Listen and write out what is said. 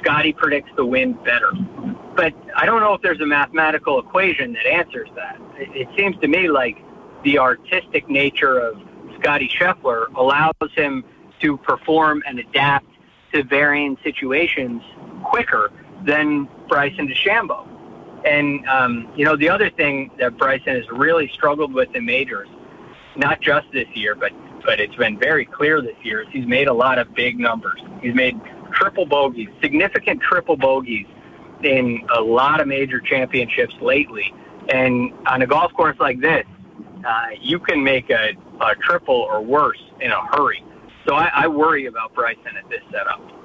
Scotty predicts the wind better. But I don't know if there's a mathematical equation that answers that. It seems to me like the artistic nature of Scotty Scheffler allows him to perform and adapt to varying situations quicker than Bryson DeChambeau. And, the other thing that Bryson has really struggled with in majors, not just this year, but it's been very clear this year, is he's made a lot of big numbers. He's made triple bogeys, significant triple bogeys in a lot of major championships lately. And on a golf course like this, you can make a triple or worse in a hurry. So I worry about Bryson at this setup.